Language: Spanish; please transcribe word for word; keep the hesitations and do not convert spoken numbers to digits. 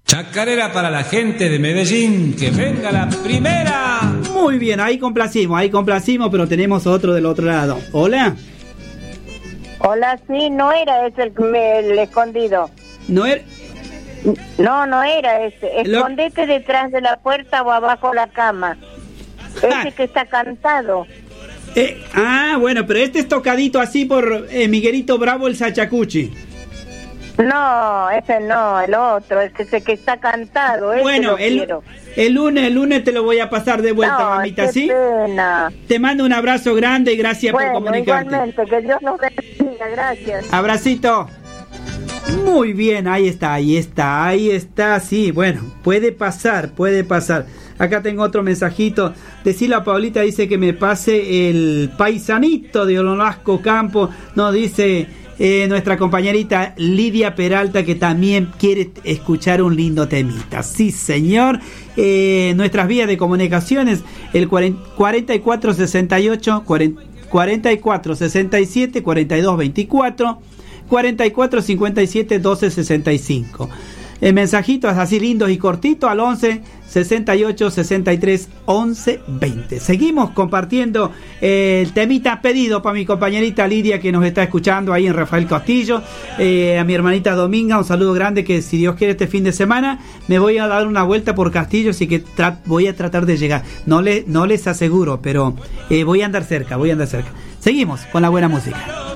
Chacarera para la gente de Medellín, que venga la primera. Muy bien, ahí complacimos, ahí complacimos, pero tenemos otro del otro lado. Hola. Hola, sí, no era ese el, el escondido. No era. No, no era ese. Escondete Lo... detrás de la puerta o abajo la cama. Ese ah. que está cantado. Eh, ah, bueno, pero este es tocadito así por eh, Miguelito Bravo el Sachacuchi. No, ese no, el otro, es ese que está cantado. Ese bueno, lo el, quiero. el lunes, el lunes te lo voy a pasar de vuelta, no, mamita, ¿sí? Pena. Te mando un abrazo grande y gracias bueno, por comunicarte. Igualmente, que Dios nos bendiga, gracias. Abracito. Muy bien, ahí está, ahí está, ahí está, sí, bueno, puede pasar, puede pasar. Acá tengo otro mensajito. Decirle a Paulita, dice que me pase el paisanito de Onolasco Campo. Nos dice eh, nuestra compañerita Lidia Peralta, que también quiere escuchar un lindo temita. Sí, señor. Eh, nuestras vías de comunicaciones, el cuarenta y cuatro sesenta y ocho, cuarenta y cuatro sesenta y siete, cuarenta y dos veinticuatro, cuarenta y cuatro cincuenta y siete, doce sesenta y cinco. Eh, mensajitos así lindos y cortitos al once sesenta y ocho sesenta y tres once veinte. Seguimos compartiendo eh, el temita pedido para mi compañerita Lidia, que nos está escuchando ahí en Rafael Castillo, eh, a mi hermanita Dominga, un saludo grande, que si Dios quiere este fin de semana me voy a dar una vuelta por Castillo, así que tra- voy a tratar de llegar. No, le, no les aseguro, pero eh, voy a andar cerca, voy a andar cerca. Seguimos con la buena música.